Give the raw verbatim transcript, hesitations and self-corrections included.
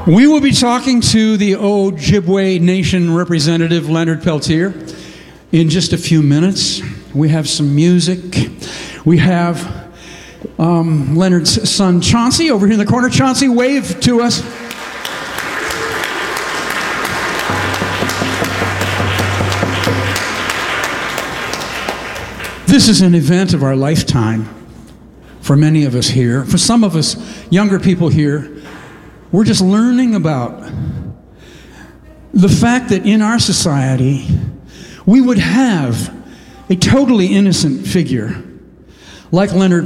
We will be talking to the Ojibwe Nation representative, Leonard Peltier, in just a few minutes. We have some music. We have um, Leonard's son, Chauncey, over here in the corner. Chauncey, wave to us. This is an event of our lifetime for many of us here. For some of us, younger people here, we're just learning about the fact that in our society, we would have a totally innocent figure like Leonard